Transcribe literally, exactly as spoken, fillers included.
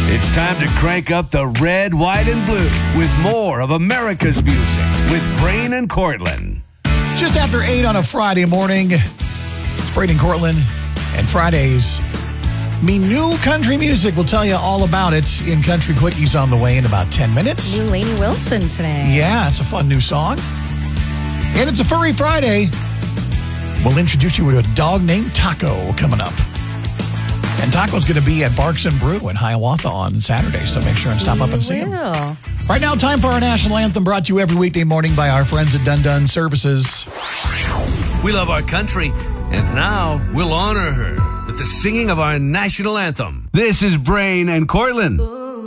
It's time to crank up the red, white, and blue with more of America's music with Brain and Cortland. Just after eight on a Friday morning, it's Brain and Cortland, and Fridays mean new country music. We'll tell you all about it in Country Quickies on the way in about ten minutes. New Lainey Wilson today. Yeah, it's a fun new song. And it's a Furry Friday. We'll introduce you to a dog named Taco coming up. And Taco's going to be at Barks and Brew in Hiawatha on Saturday, so make sure and stop up and see him. Right now, time for our national anthem, brought to you every weekday morning by our friends at Dun Dun Services. We love our country, and now we'll honor her with the singing of our national anthem. This is Brain and Cortland.